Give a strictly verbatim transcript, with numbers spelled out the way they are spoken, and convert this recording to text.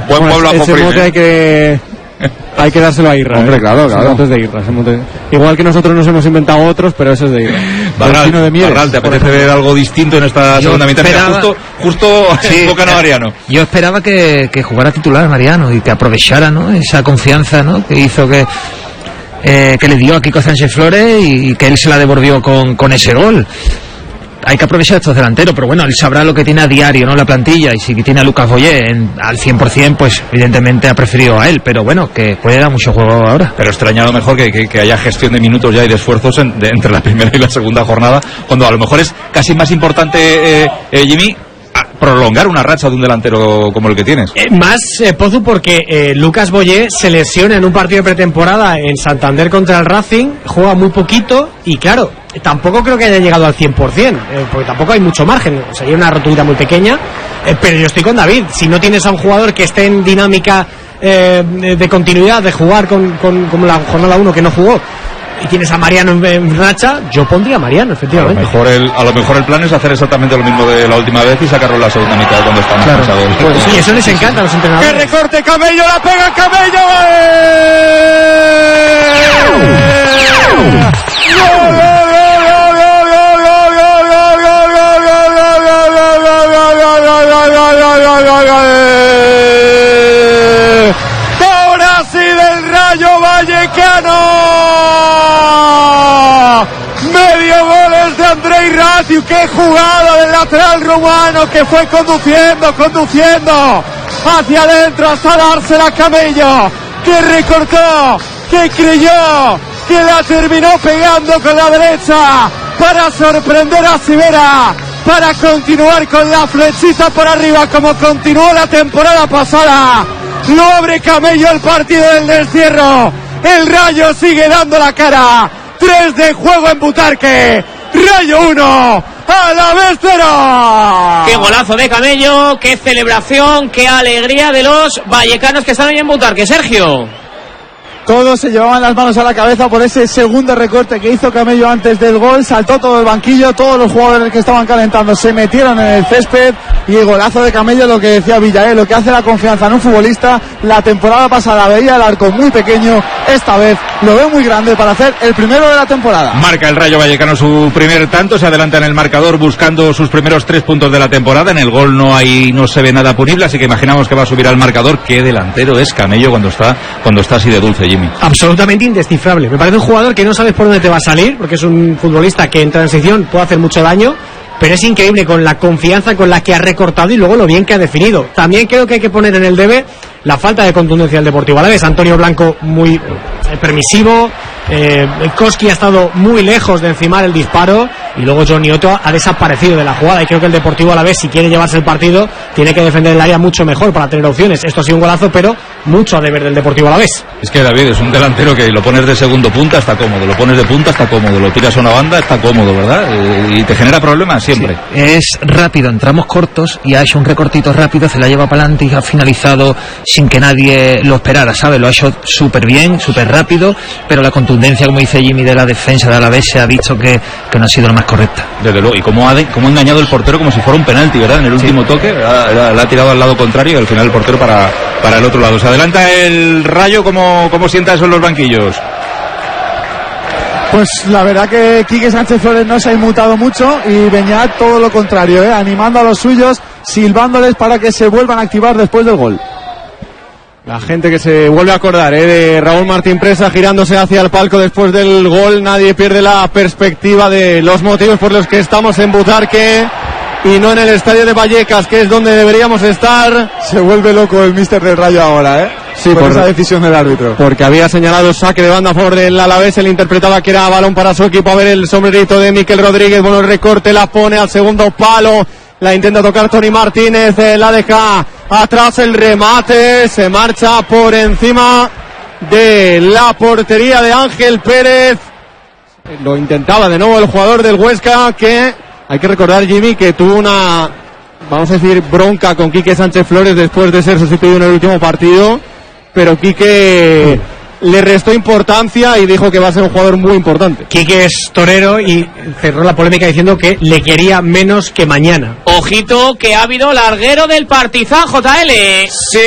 Buen bueno, pueblo a ese Poprín, mote ¿eh? hay que hay que dárselo a Irra. Hombre, ¿eh? claro, Ese claro. mote es de Irra, ese mote. Igual que nosotros nos hemos inventado otros, pero ese es de Irra. Barral, de Mieres, Barral, ¿te apetece ver algo distinto en esta Yo segunda mitad? Mira, esperaba- justo, justo Sí, enfocan a Mariano. Yo esperaba que, que jugara titular Mariano y que aprovechara, ¿no?, esa confianza, ¿no?, que hizo que eh, que le dio a Kiko Sánchez Flores y que él se la devolvió con, con ese gol. Hay que aprovechar estos delanteros, pero bueno, él sabrá lo que tiene a diario, ¿no?, la plantilla, y si tiene a Lucas Boyé en, al cien por ciento, pues evidentemente ha preferido a él, pero bueno, que puede dar mucho juego ahora. Pero extraña a lo mejor que, que, que haya gestión de minutos ya y de esfuerzos en- de- entre la primera y la segunda jornada, cuando a lo mejor es casi más importante, eh, eh, Jimmy, a prolongar una racha de un delantero como el que tienes. Eh, más, eh, Pozu, porque eh, Lucas Boyé se lesiona en un partido de pretemporada en Santander contra el Racing, juega muy poquito y claro, tampoco creo que haya llegado al cien por ciento, eh, porque tampoco hay mucho margen, sería una rotulita muy pequeña, eh, pero yo estoy con David, si no tienes a un jugador que esté en dinámica eh, de continuidad, de jugar con, con, como la jornada uno que no jugó, y tienes a Mariano en, en racha, yo pondría a Mariano, A lo, efectivamente. mejor el, a lo mejor el plan es hacer exactamente lo mismo de la última vez y sacarlo en la segunda mitad cuando están Claro. cansados. Pues sí, eso les encanta a los entrenadores. ¡Que recorte Camello! ¡La pega Camello! ¡Ahora sí del Rayo Vallecano! Medio goles de Andrei Ratiu. ¡Qué jugada del lateral rumano que fue conduciendo, conduciendo hacia adentro hasta dársela a Camello, que recortó, que creyó que la terminó pegando con la derecha para sorprender a Sivera, para continuar con la flechita por arriba como continuó la temporada pasada. Lo abre Camello el partido del destierro. El Rayo sigue dando la cara. Tres de juego en Butarque. Rayo uno, Alavés cero. Qué golazo de Camello, qué celebración, qué alegría de los vallecanos que están hoy en Butarque. Sergio. Todos se llevaban las manos a la cabeza por ese segundo recorte que hizo Camello antes del gol. Saltó todo el banquillo, todos los jugadores que estaban calentando se metieron en el césped. Y el golazo de Camello, lo que decía Villaé, lo que hace la confianza en un futbolista. La temporada pasada veía el arco muy pequeño, esta vez lo ve muy grande para hacer el primero de la temporada. Marca el Rayo Vallecano su primer tanto, se adelanta en el marcador buscando sus primeros tres puntos de la temporada. En el gol no hay, no se ve nada punible, así que imaginamos que va a subir al marcador. Qué delantero es Camello cuando está, cuando está así de dulce, Jimmy. Absolutamente indescifrable. Me parece un jugador que no sabes por dónde te va a salir, porque es un futbolista que en transición puede hacer mucho daño, pero es increíble con la confianza con la que ha recortado y luego lo bien que ha definido. También creo que hay que poner en el debe la falta de contundencia del Deportivo Alavés. Antonio Blanco muy eh, permisivo, eh, Koski ha estado muy lejos de encimar el disparo y luego Johnny Otto ha desaparecido de la jugada, y creo que el Deportivo Alavés, si quiere llevarse el partido, tiene que defender el área mucho mejor para tener opciones. Esto ha sido un golazo, pero mucho a deber del Deportivo Alavés. Es que David es un delantero que lo pones de segundo punta, está cómodo, lo pones de punta, está cómodo, lo tiras a una banda, está cómodo, ¿verdad? Eh, y te genera problemas siempre. Sí, es rápido, entramos cortos y ha hecho un recortito rápido, se la lleva para adelante y ha finalizado sin que nadie lo esperara, ¿sabes? Lo ha hecho súper bien, súper rápido, pero la contundencia, como dice Jimmy, de la defensa de Alavés se ha visto que, que no ha sido la más correcta. Desde luego, y cómo ha, de, cómo ha engañado el portero como si fuera un penalti, ¿verdad? En el último sí. toque, la, la, la ha tirado al lado contrario y al final el portero para, para el otro lado. Se adelanta el Rayo, ¿cómo, cómo sienta eso en los banquillos? Pues la verdad que Quique Sánchez Flores no se ha inmutado mucho y Beñat todo lo contrario, ¿eh? Animando a los suyos, silbándoles para que se vuelvan a activar después del gol. La gente que se vuelve a acordar ¿eh? de Raúl Martín Presa girándose hacia el palco después del gol. Nadie pierde la perspectiva de los motivos por los que estamos en Butarque y no en el estadio de Vallecas, que es donde deberíamos estar. Se vuelve loco el míster del Rayo ahora, ¿eh? Sí, por, por esa decisión del árbitro. Porque había señalado saque de banda a favor del Alavés, él interpretaba que era balón para su equipo. A ver el sombrerito de Miquel Rodríguez, bueno, el recorte, la pone al segundo palo, la intenta tocar Tony Martínez, eh, la deja atrás, el remate, se marcha por encima de la portería de Ángel Pérez. Lo intentaba de nuevo el jugador del Huesca, que hay que recordar, Jimmy, que tuvo una, vamos a decir, bronca con Quique Sánchez Flores después de ser sustituido en el último partido, pero Quique le restó importancia y dijo que va a ser un jugador muy importante. Quique es torero y cerró la polémica diciendo que le quería menos que mañana. Ojito que ha habido larguero del Partizan, J L. Sí,